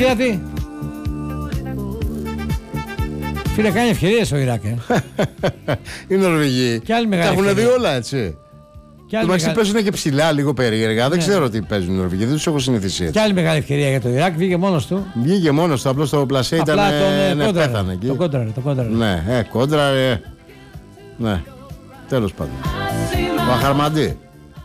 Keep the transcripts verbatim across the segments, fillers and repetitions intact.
Τουρκία τι? Φίλε, κάνει ευκαιρίες ο Ιράκ. Ε. Οι Νορβηγοί τα έχουν δει όλα, έτσι. Το μεταξύ παίζουν και ψηλά, λίγο περίεργα. Δεν ναι. ξέρω τι παίζουν οι Νορβηγοί, δεν τους έχω συνηθίσει έτσι. Και άλλη μεγάλη ευκαιρία για το Ιράκ, βγήκε μόνος του. Βγήκε μόνος του, απλώς το πλασέ ήταν. Τον, ναι, κόντραρε, πέθανε εκεί. Το κόντραρε, το κόντραρε. Ναι, ε, κόντραρε. Ναι, τέλος πάντων. Ο Αχαρμαντή.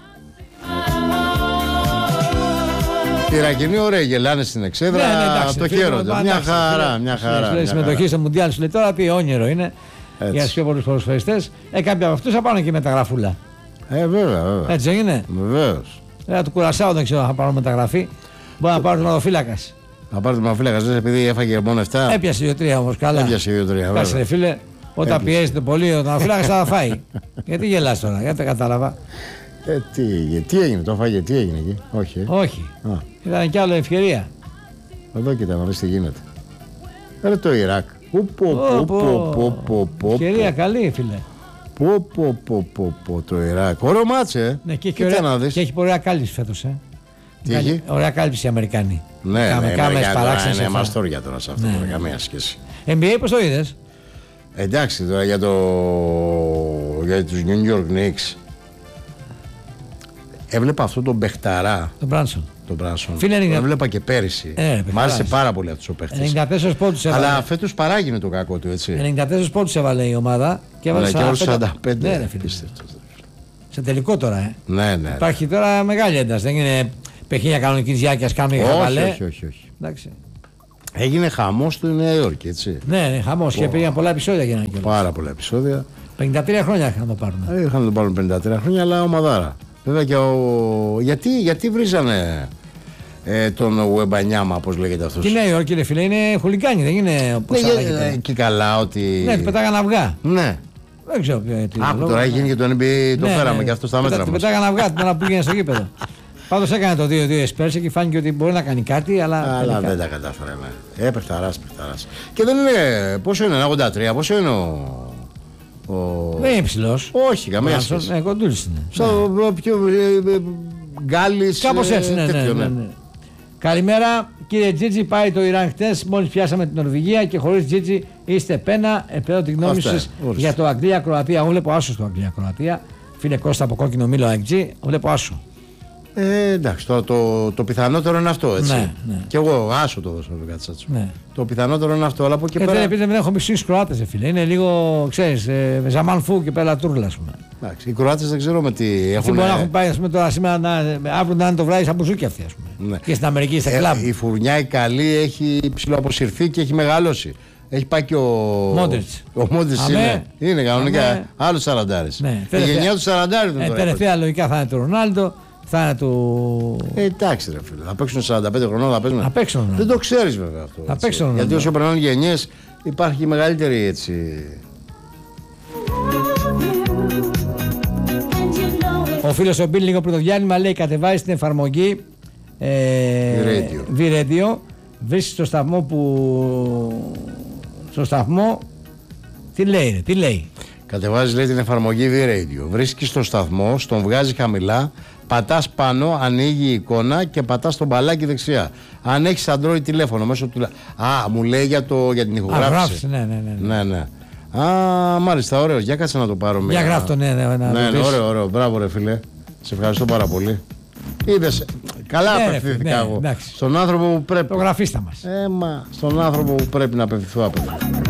Οι Ιρακινοί ωραίοι γελάνε στην εξέδρα, ναι, ναι, εντάξει, το χαίρονται. Μια χαρά, μια χαρά. Η συμμετοχή στο Μουντιάλ σου λέει τώρα τι όνειρο είναι έτσι. Για τους πιο πολλούς ποδοσφαιριστές. Ε, κάποιοι από αυτούς θα πάνε και μεταγραφούλα. Ε, βέβαια, βέβαια. Έτσι είναι. Βεβαίως. Ε, του Κουρασάου δεν ξέρω αν θα πάρω μεταγραφή. Μπορεί να πάρω τερματοφύλακας. Να πάρω τερματοφύλακας, δεν επειδή έφαγε μόνο εφτά. Έπιασε δύο τρία όμως, καλά. Έπιασε δύο τρία. Κάτσε, φίλε, όταν πιέζεται πολύ ο τερματοφύλακας θα φάει. Γιατί γελάς τώρα, γιατί δεν κατάλαβα. Ε, τι, τι έγινε, το φάγε, τι έγινε εκεί. Όχι. Όχι. Α. Ήταν κι άλλο ευκαιρία. Εδώ κοίτα, να δεις τι γίνεται. Ρε το Ιράκ. Ευκαιρία καλή, φίλε. Πω πω πω πω πω το Ιράκ. Ωραίο μάτσε. Ναι, και, και, ωραία, και έχει ωραία κάλυψη φέτος. Ε. Τι έχει? Ωραία κάλυψη οι Αμερικάνοι. Ναι, κάμε, ναι, κάμε ναι, παράξενες. Είναι μαστόρια τώρα σε αυτό, ναι. Καμία σχέση. Εν μπι έι πώς το είδες? Εντάξει τώρα για, το... για τους New York Knicks. Έβλεπα αυτό τον παιχταρά. Τον Μπράνσον. Τον Μπράνσον. Φίλε, τον έβλεπα και πέρυσι. Ε, Μ' άρεσε πάρα πολύ αυτός ο παίχτης. ενενήντα τέσσερις πόντους έβαλε. Αλλά φέτος παράγινε το κακό του, έτσι. ενενήντα τέσσερις πόντους έβαλε η ομάδα. Και έβαλε σαράντα πέντε. Ναι, ρε, φίλε. Σε τελικό τώρα, ε. Ναι, ναι. Υπάρχει τώρα μεγάλη ένταση. Δεν είναι παιχνίδια κανονικής διάρκειας, κάνουν χαβαλέ. Όχι, όχι, όχι. Εντάξει. Έγινε χαμός στη Νέα Υόρκη, έτσι. Ναι, ναι, χαμός. Oh. Και πήγαν πολλά επεισόδια για να γίνει. Πάρα πολλά επεισόδια. πενήντα τρία χρόνια είχαν να το πάρουν. Ε, είχαν να το πάρουν πενήντα τρία χρόνια, αλλά ομαδάρα. Βέβαια και ο... γιατί, γιατί βρίζανε ε, τον Ουεμπανιάμα, όπως λέγεται αυτός. Τη Νέα Υόρκη, ρε φίλε, είναι χουλικάνι, δεν είναι όπως ναι, λέγεται. Και καλά ότι... Ναι, του πετάγαν αυγά. Ναι. Δεν ξέρω ποιο. Άκου τώρα, έχει γίνει και το N B A, το ναι, φέραμε ναι. και αυτό στα μέτρα μας. Του πετάγαν αυγά την ώρα που πήγαινε στο γήπεδο. Πάντως έκανε το δύο δύο εσπέρσε και φάνηκε ότι μπορεί να κάνει κάτι, αλλά. Αλλά δεν τα κατάφερε. Ναι. Ε, παιχταράς, παιχταράς. Και δεν είναι. Πόσο είναι, ογδόντα τρία, πόσο είναι ο. Ο... Δεν είναι υψηλός. Όχι, καμία σχέση. Ναι, κοντούλης είναι. Σαν πιο Γκάλης. Κάπως έτσι, ναι, ναι, ναι, ναι. Καλημέρα, κύριε Τζίτζι. Πάει το Ιράν χτες. Μόλις πιάσαμε την Νορβηγία και χωρίς Τζίτζι είστε πένα. Επέω τη γνώμη σας για το Αγγλία-Κροατία. Εγώ βλέπω άσο στο Αγγλία-Κροατία. Φίλε Κώστα από κόκκινο μήλο Αγγλί. Βλέπω άσο. Ε, εντάξει, το, το, το πιθανότερο είναι αυτό, έτσι. Ναι, ναι. Και εγώ άσο το δώσω, Γκατσάτσο. Ναι. Το πιθανότερο είναι αυτό, αλλά από εκεί πέρα. Επειδή δεν έχω μισούς Κροάτες, φίλε. Είναι λίγο, ξέρεις, ε, Ζαμάν Φου και πέλα τούρλα, ας πούμε. Εντάξει, οι Κροάτες δεν ξέρω με τι έχουν. Αυτοί μπορεί να έχουν πάει, ας πούμε, τώρα σήμερα, να, αύριο να είναι το βράδυ σαν μπουζούκι αυτοί, ας πούμε. Ναι. Και στην Αμερική, στα κλαμπ. Ε, η φουρνιά η καλή έχει ψηλοαποσυρθεί και έχει μεγαλώσει. Έχει πάει και ο Μόντριτς. Ο Μόντριτς είναι, είναι κανονικά άλλος σαραντάρης. Ναι. Η γενιά του σαραντάρι τον ε, τελευταία λογικά θα είναι του Ρονάλντο. Θα είναι του. Ε, εντάξει, ρε φίλε. Θα παίξουν σαράντα πέντε χρονών, θα παίζουν. Θα παίξουν. Δεν το ξέρεις βέβαια αυτό. Θα παίξουν. Γιατί όσο περνάνε γενιές υπάρχει μεγαλύτερη έτσι. Ο φίλος ο Μπίλ λίγο πριν το διάλειμμα λέει: κατεβάζει την εφαρμογή ε, V-Radio. Βρίσκει στο σταθμό που. Στο σταθμό. Τι λέει, ρε, τι λέει. Κατεβάζει λέει την εφαρμογή V-Radio. Βρίσκει στο σταθμό, στον βγάζει χαμηλά. Πατάς πάνω, ανοίγει η εικόνα και πατάς το μπαλάκι δεξιά. Αν έχεις Android τηλέφωνο μέσω του. Α, μου λέει για, το, για την ηχογράφηση. Α, ναι, ναι, ναι, ναι. ναι, ναι. Α, μάλιστα, ωραίο. Για κάτσε να το πάρω μία. Για γράφτο, ναι, ναι. ναι, ναι, ναι ωραίο, ωραίο. Μπράβο, ρε φίλε. Σε ευχαριστώ πάρα πολύ. Είδες, καλά ναι, απευθύνθηκα ναι, εγώ. Εντάξει. Στον άνθρωπο που πρέπει. Το γραφίστα μας. Ε, μα, στον άνθρωπο που πρέπει να απευθυνθώ.